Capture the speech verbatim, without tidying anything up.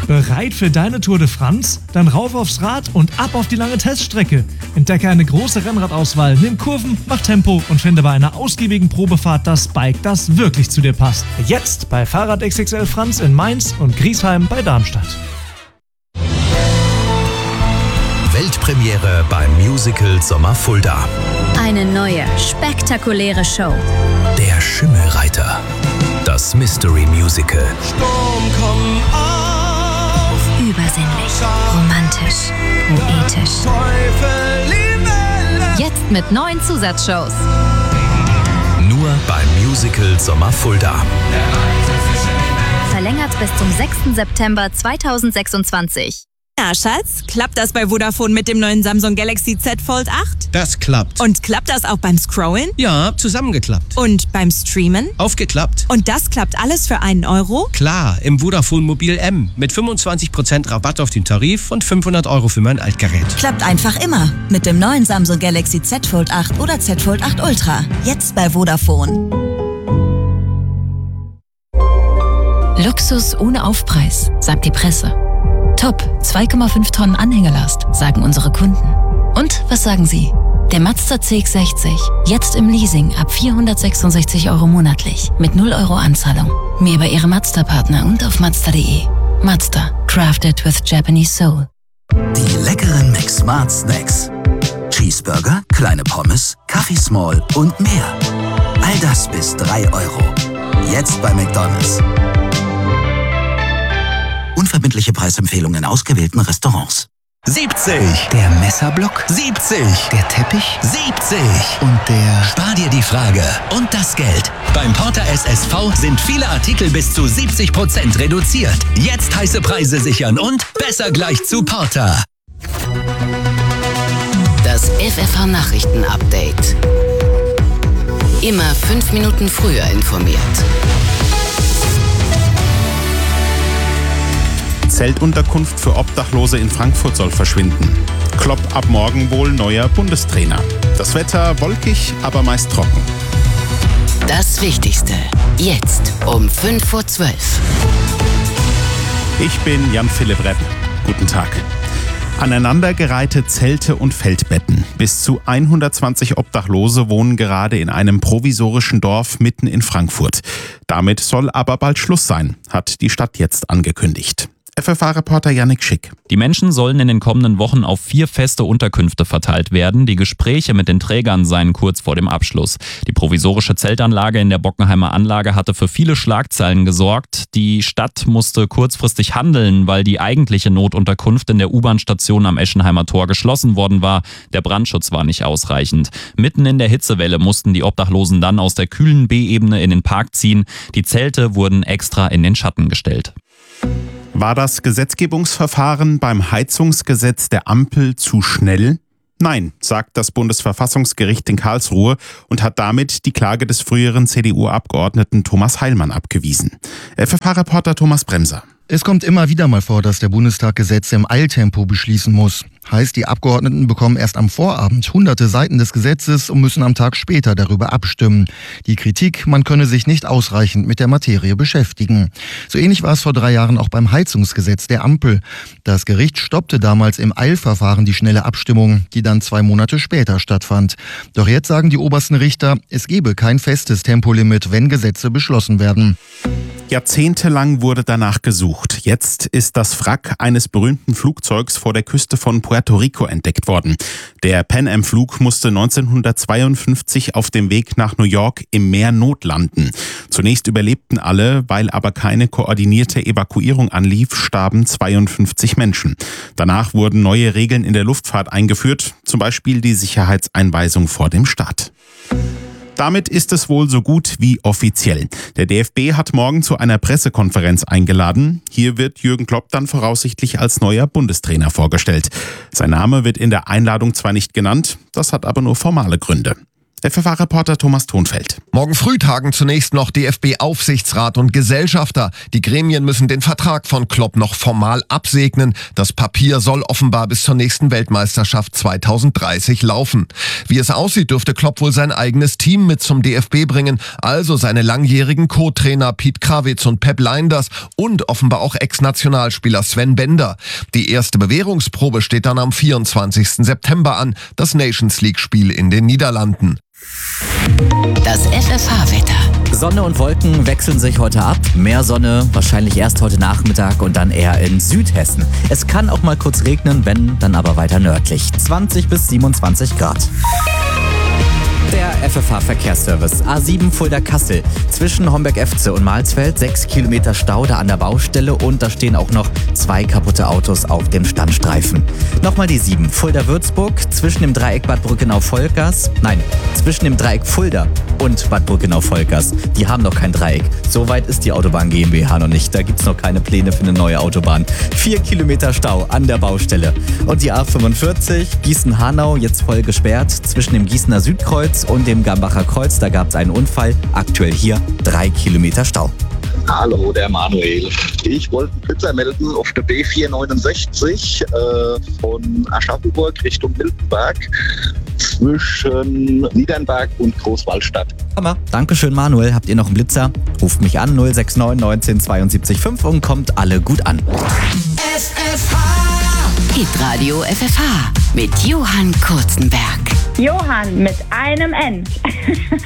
Bereit für deine Tour de France? Dann rauf aufs Rad und ab auf die lange Teststrecke. Entdecke eine große Rennradauswahl, nimm Kurven, mach Tempo und finde bei einer ausgiebigen Probefahrt das Bike, das wirklich zu dir passt. Jetzt bei Fahrrad X X L Franz in Mainz und Griesheim bei Darmstadt. Weltpremiere beim Musical Sommer Fulda. Eine neue, spektakuläre Show. Der Schimmelreiter. Das Mystery Musical. Sturm, komm auf. Übersinnlich, romantisch, poetisch. Teufel, Liebe. Jetzt mit neuen Zusatzshows. Nur beim Musical Sommer Fulda. Verlängert bis zum sechsten September zweitausendsechsundzwanzig. Ja, Schatz, klappt das bei Vodafone mit dem neuen Samsung Galaxy Z Fold acht? Das klappt. Und klappt das auch beim Scrollen? Ja, zusammengeklappt. Und beim Streamen? Aufgeklappt. Und das klappt alles für einen Euro? Klar, im Vodafone Mobil M mit fünfundzwanzig Prozent Rabatt auf den Tarif und fünfhundert Euro für mein Altgerät. Klappt einfach immer mit dem neuen Samsung Galaxy Z Fold acht oder Z Fold acht Ultra. Jetzt bei Vodafone. Luxus ohne Aufpreis, sagt die Presse. Top, zwei Komma fünf Tonnen Anhängelast, sagen unsere Kunden. Und was sagen Sie? Der Mazda C X sechzig, jetzt im Leasing ab vierhundertsechsundsechzig Euro monatlich, mit null Euro Anzahlung. Mehr bei Ihrem Mazda-Partner und auf Mazda punkt de. Mazda, crafted with Japanese soul. Die leckeren McSmart Snacks. Cheeseburger, kleine Pommes, Kaffee Small und mehr. All das bis drei Euro. Jetzt bei McDonald's. Unverbindliche Preisempfehlungen in ausgewählten Restaurants. siebzig. Der Messerblock. siebzig. Der Teppich. siebzig. Und der... Spar dir die Frage und das Geld. Beim Porter S S V sind viele Artikel bis zu siebzig Prozent reduziert. Jetzt heiße Preise sichern und besser gleich zu Porter. Das F F H-Nachrichten-Update. Immer fünf Minuten früher informiert. Zeltunterkunft für Obdachlose in Frankfurt soll verschwinden. Klopp ab morgen wohl neuer Bundestrainer. Das Wetter wolkig, aber meist trocken. Das Wichtigste. Jetzt um fünf vor zwölf. Ich bin Jan-Philipp Repp. Guten Tag. Aneinandergereihte Zelte und Feldbetten. Bis zu hundertzwanzig Obdachlose wohnen gerade in einem provisorischen Dorf mitten in Frankfurt. Damit soll aber bald Schluss sein, hat die Stadt jetzt angekündigt. F F H-Reporter Yannick Schick. Die Menschen sollen in den kommenden Wochen auf vier feste Unterkünfte verteilt werden. Die Gespräche mit den Trägern seien kurz vor dem Abschluss. Die provisorische Zeltanlage in der Bockenheimer Anlage hatte für viele Schlagzeilen gesorgt. Die Stadt musste kurzfristig handeln, weil die eigentliche Notunterkunft in der U-Bahn-Station am Eschenheimer Tor geschlossen worden war. Der Brandschutz war nicht ausreichend. Mitten in der Hitzewelle mussten die Obdachlosen dann aus der kühlen B-Ebene in den Park ziehen. Die Zelte wurden extra in den Schatten gestellt. War das Gesetzgebungsverfahren beim Heizungsgesetz der Ampel zu schnell? Nein, sagt das Bundesverfassungsgericht in Karlsruhe und hat damit die Klage des früheren C D U-Abgeordneten Thomas Heilmann abgewiesen. F F H-Reporter Thomas Bremser. Es kommt immer wieder mal vor, dass der Bundestag Gesetze im Eiltempo beschließen muss. Heißt, die Abgeordneten bekommen erst am Vorabend hunderte Seiten des Gesetzes und müssen am Tag später darüber abstimmen. Die Kritik, man könne sich nicht ausreichend mit der Materie beschäftigen. So ähnlich war es vor drei Jahren auch beim Heizungsgesetz der Ampel. Das Gericht stoppte damals im Eilverfahren die schnelle Abstimmung, die dann zwei Monate später stattfand. Doch jetzt sagen die obersten Richter, es gebe kein festes Tempolimit, wenn Gesetze beschlossen werden. Jahrzehntelang wurde danach gesucht. Jetzt ist das Wrack eines berühmten Flugzeugs vor der Küste von Puerto Rico entdeckt worden. Der Pan Am-Flug musste neunzehnhundertzweiundfünfzig auf dem Weg nach New York im Meer notlanden. Zunächst überlebten alle, weil aber keine koordinierte Evakuierung anlief, starben zweiundfünfzig Menschen. Danach wurden neue Regeln in der Luftfahrt eingeführt, zum Beispiel die Sicherheitseinweisung vor dem Start. Damit ist es wohl so gut wie offiziell. Der D F B hat morgen zu einer Pressekonferenz eingeladen. Hier wird Jürgen Klopp dann voraussichtlich als neuer Bundestrainer vorgestellt. Sein Name wird in der Einladung zwar nicht genannt, das hat aber nur formale Gründe. F F A-Reporter Thomas Thonfeld. Morgen früh tagen zunächst noch D F B-Aufsichtsrat und Gesellschafter. Die Gremien müssen den Vertrag von Klopp noch formal absegnen. Das Papier soll offenbar bis zur nächsten Weltmeisterschaft zweitausenddreißig laufen. Wie es aussieht, dürfte Klopp wohl sein eigenes Team mit zum D F B bringen, also seine langjährigen Co-Trainer Piet Krawitz und Pep Lijnders und offenbar auch Ex-Nationalspieler Sven Bender. Die erste Bewährungsprobe steht dann am vierundzwanzigsten September an, das Nations-League-Spiel in den Niederlanden. Das F F H-Wetter. Sonne und Wolken wechseln sich heute ab. Mehr Sonne wahrscheinlich erst heute Nachmittag und dann eher in Südhessen. Es kann auch mal kurz regnen, wenn, dann aber weiter nördlich. zwanzig bis siebenundzwanzig Grad. Der F F H-Verkehrsservice A sieben Fulda-Kassel. Zwischen Homberg-F C und Mahlsfeld sechs Kilometer Stau da an der Baustelle und da stehen auch noch zwei kaputte Autos auf dem Standstreifen. Nochmal die sieben Fulda-Würzburg zwischen dem Dreieck Bad Brückenau-Volkers, nein, zwischen dem Dreieck Fulda und Bad Brückenau-Volkers. Die haben noch kein Dreieck. So weit ist die Autobahn GmbH noch nicht. Da gibt's noch keine Pläne für eine neue Autobahn. Vier Kilometer Stau an der Baustelle. Und die A fünfundvierzig Gießen-Hanau jetzt voll gesperrt zwischen dem Gießener Südkreuz und dem Gambacher Kreuz. Da gab es einen Unfall. Aktuell hier drei Kilometer Stau. Hallo, der Manuel. Ich wollte einen Blitzer melden auf der B vierhundertneunundsechzig äh, von Aschaffenburg Richtung Miltenberg zwischen Niedernberg und Großwallstadt. Hammer. Dankeschön, Manuel. Habt ihr noch einen Blitzer? Ruft mich an null sechs neun neunzehn zweiundsiebzig fünf und kommt alle gut an. F F H. Hitradio F F H mit Johann Kurzenberg. Johann mit einem N.